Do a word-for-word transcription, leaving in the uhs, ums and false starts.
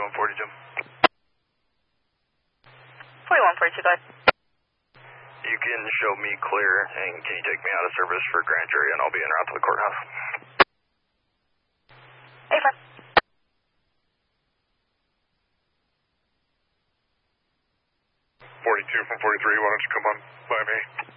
forty-one forty-two. forty-one forty-two, go ahead. You can show me clear, and can you take me out of service for grand jury, and I'll be en route to the courthouse. Hey, fine. forty-two from forty-three, why don't you come on by me?